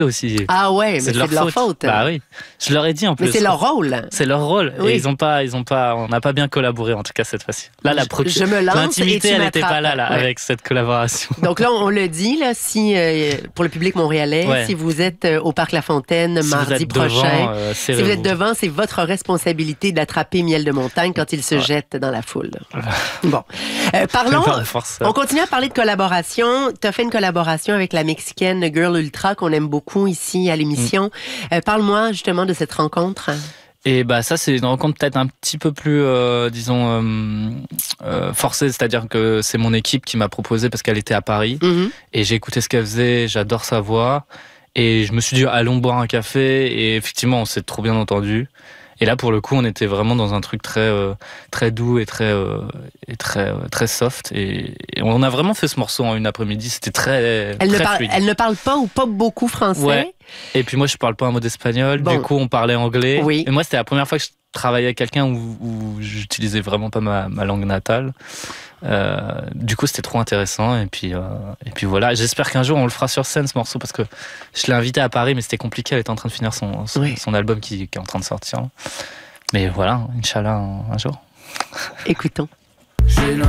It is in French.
aussi. Ah ouais, mais c'est de leur faute. Bah oui, je leur ai dit en plus. Mais c'est leur rôle. C'est leur rôle. Oui. Et on n'a pas bien collaboré en tout cas cette fois-ci. Là, je me lance l'intimité, et tu elle n'était pas là, ouais. avec cette collaboration. Donc là, on le dit, là, si pour le public montréalais, si vous êtes au Parc La Fontaine mardi prochain, si vous êtes devant, c'est votre responsabilité d'attraper Miel de Montagne quand il se jette dans la foule. Bon, parlons. On continue à parler de collaboration. Tu as fait une collaboration avec la Mexicaine Girl Ultra qu'on aime beaucoup ici à l'émission. Parle-moi justement de cette rencontre. Et bah ça, c'est une rencontre peut-être un petit peu plus, forcée, c'est-à-dire que c'est mon équipe qui m'a proposé parce qu'elle était à Paris et j'ai écouté ce qu'elle faisait, j'adore sa voix et je me suis dit allons boire un café et effectivement on s'est trop bien entendu. Et là, pour le coup, on était vraiment dans un truc très doux et très soft. Et on a vraiment fait ce morceau en une après-midi. C'était très fluide. Elle ne parle pas ou pas beaucoup français. Ouais. Et puis moi, je parle pas un mot d'espagnol. Bon. Du coup, on parlait anglais. Oui. Et moi, c'était la première fois que je travaillais avec quelqu'un où j'utilisais vraiment pas ma langue natale. Du coup, c'était trop intéressant. Et puis voilà. J'espère qu'un jour, on le fera sur scène, ce morceau, parce que je l'ai invité à Paris, mais c'était compliqué. Elle était en train de finir son album qui est en train de sortir. Mais voilà, Inch'Allah, un jour. Écoutons. J'ai